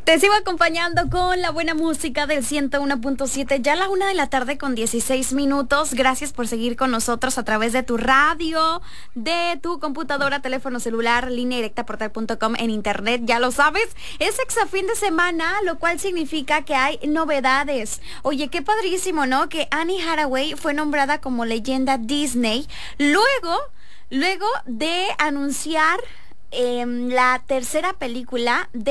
Te sigo acompañando con la buena música del 101.7, ya a la 1 de la tarde con 16 minutos. Gracias por seguir con nosotros a través de tu radio, de tu computadora, teléfono celular, línea directa portal.com en internet. Ya lo sabes, es fin de semana, lo cual significa que hay novedades. Oye, qué padrísimo, ¿no? Que Annie Hathaway fue nombrada como leyenda Disney luego de anunciar la tercera película de